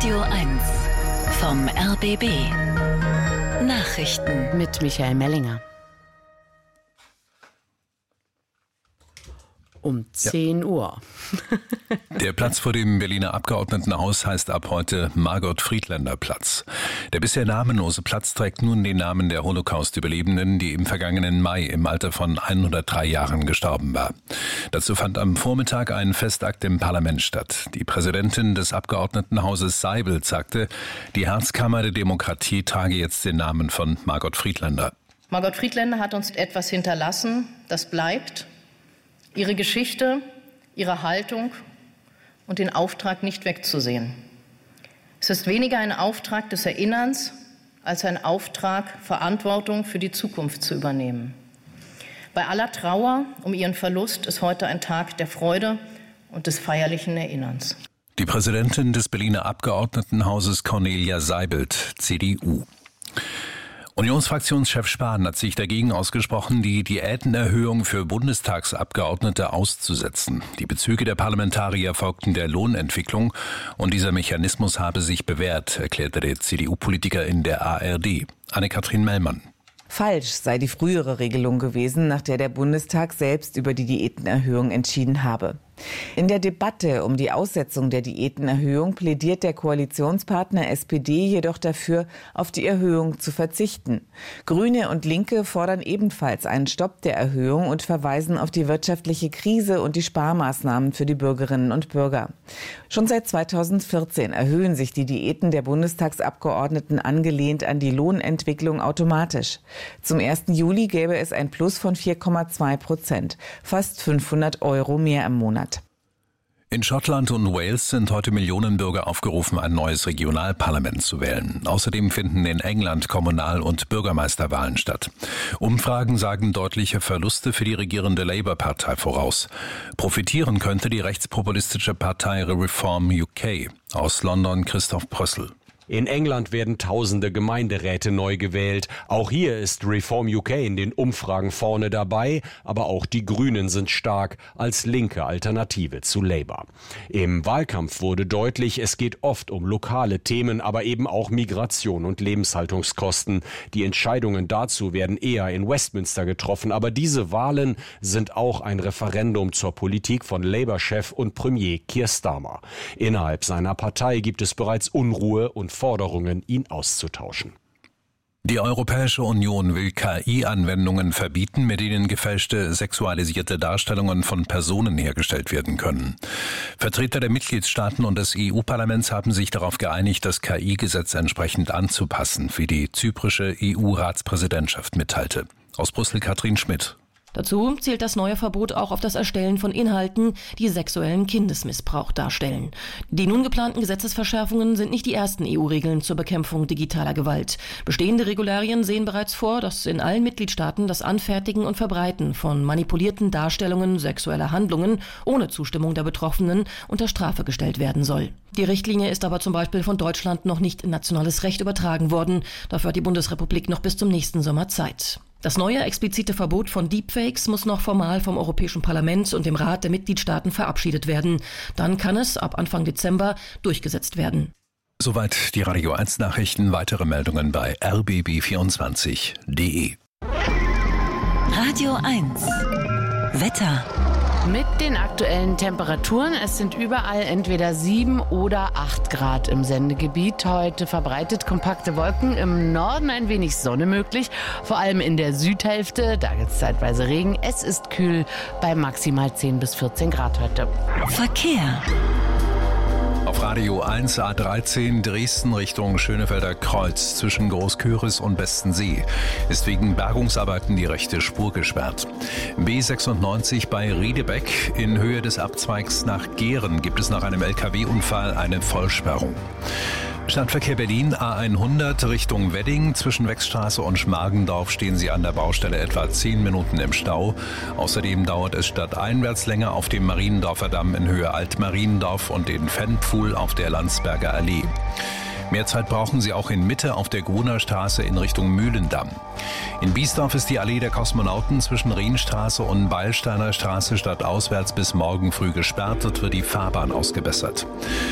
Radio 1 vom RBB. Nachrichten mit Michael Mellinger. Um 10 Uhr. Der Platz vor dem Berliner Abgeordnetenhaus heißt ab heute Margot-Friedländer-Platz. Der bisher namenlose Platz trägt nun den Namen der Holocaust-Überlebenden, die im vergangenen Mai im Alter von 103 Jahren gestorben war. Dazu fand am Vormittag ein Festakt im Parlament statt. Die Präsidentin des Abgeordnetenhauses Seibelt sagte, die Herzkammer der Demokratie trage jetzt den Namen von Margot Friedländer. Margot Friedländer hat uns etwas hinterlassen, das bleibt. Ihre Geschichte, ihre Haltung und den Auftrag nicht wegzusehen. Es ist weniger ein Auftrag des Erinnerns als ein Auftrag, Verantwortung für die Zukunft zu übernehmen. Bei aller Trauer um ihren Verlust ist heute ein Tag der Freude und des feierlichen Erinnerns. Die Präsidentin des Berliner Abgeordnetenhauses Cornelia Seibelt, CDU. Unionsfraktionschef Spahn hat sich dagegen ausgesprochen, die Diätenerhöhung für Bundestagsabgeordnete auszusetzen. Die Bezüge der Parlamentarier folgten der Lohnentwicklung und dieser Mechanismus habe sich bewährt, erklärte der CDU-Politiker in der ARD. Anne-Kathrin Mellmann. Falsch sei die frühere Regelung gewesen, nach der der Bundestag selbst über die Diätenerhöhung entschieden habe. In der Debatte um die Aussetzung der Diätenerhöhung plädiert der Koalitionspartner SPD jedoch dafür, auf die Erhöhung zu verzichten. Grüne und Linke fordern ebenfalls einen Stopp der Erhöhung und verweisen auf die wirtschaftliche Krise und die Sparmaßnahmen für die Bürgerinnen und Bürger. Schon seit 2014 erhöhen sich die Diäten der Bundestagsabgeordneten angelehnt an die Lohnentwicklung automatisch. Zum 1. Juli gäbe es ein Plus von 4,2%, fast 500 € mehr im Monat. In Schottland und Wales sind heute Millionen Bürger aufgerufen, ein neues Regionalparlament zu wählen. Außerdem finden in England Kommunal- und Bürgermeisterwahlen statt. Umfragen sagen deutliche Verluste für die regierende Labour-Partei voraus. Profitieren könnte die rechtspopulistische Partei Reform UK. Aus London Christoph Brössel. In England werden tausende Gemeinderäte neu gewählt. Auch hier ist Reform UK in den Umfragen vorne dabei, aber auch die Grünen sind stark als linke Alternative zu Labour. Im Wahlkampf wurde deutlich, es geht oft um lokale Themen, aber eben auch Migration und Lebenshaltungskosten. Die Entscheidungen dazu werden eher in Westminster getroffen, aber diese Wahlen sind auch ein Referendum zur Politik von Labour-Chef und Premier Keir Starmer. Innerhalb seiner Partei gibt es bereits Unruhe und Forderungen, ihn auszutauschen. Die Europäische Union will KI-Anwendungen verbieten, mit denen gefälschte sexualisierte Darstellungen von Personen hergestellt werden können. Vertreter der Mitgliedstaaten und des EU-Parlaments haben sich darauf geeinigt, das KI-Gesetz entsprechend anzupassen, wie die zyprische EU-Ratspräsidentschaft mitteilte. Aus Brüssel Katrin Schmidt. Dazu zielt das neue Verbot auch auf das Erstellen von Inhalten, die sexuellen Kindesmissbrauch darstellen. Die nun geplanten Gesetzesverschärfungen sind nicht die ersten EU-Regeln zur Bekämpfung digitaler Gewalt. Bestehende Regularien sehen bereits vor, dass in allen Mitgliedstaaten das Anfertigen und Verbreiten von manipulierten Darstellungen sexueller Handlungen ohne Zustimmung der Betroffenen unter Strafe gestellt werden soll. Die Richtlinie ist aber zum Beispiel von Deutschland noch nicht in nationales Recht übertragen worden. Dafür hat die Bundesrepublik noch bis zum nächsten Sommer Zeit. Das neue explizite Verbot von Deepfakes muss noch formal vom Europäischen Parlament und dem Rat der Mitgliedstaaten verabschiedet werden. Dann kann es ab Anfang Dezember durchgesetzt werden. Soweit die Radio 1 Nachrichten. Weitere Meldungen bei rbb24.de. Radio 1 Wetter. Mit den aktuellen Temperaturen, es sind überall entweder 7 oder 8 Grad im Sendegebiet. Heute verbreitet kompakte Wolken, im Norden ein wenig Sonne möglich, vor allem in der Südhälfte, da gibt es zeitweise Regen. Es ist kühl bei maximal 10 bis 14 Grad heute. Verkehr. Auf Radio 1 A13 Dresden Richtung Schönefelder Kreuz zwischen Großküris und Bestensee ist wegen Bergungsarbeiten die rechte Spur gesperrt. B96 bei Riedebeck in Höhe des Abzweigs nach Gehren gibt es nach einem LKW-Unfall eine Vollsperrung. Stadtverkehr Berlin A100 Richtung Wedding. Zwischen Wechsstraße und Schmargendorf stehen Sie an der Baustelle etwa 10 Minuten im Stau. Außerdem dauert es stadteinwärts länger auf dem Mariendorfer Damm in Höhe Altmariendorf und den Fennpfuhl auf der Landsberger Allee. Mehr Zeit brauchen Sie auch in Mitte auf der Gruner Straße in Richtung Mühlendamm. In Biesdorf ist die Allee der Kosmonauten zwischen Rienstraße und Beilsteiner Straße stadtauswärts bis morgen früh gesperrt. Dort wird die Fahrbahn ausgebessert.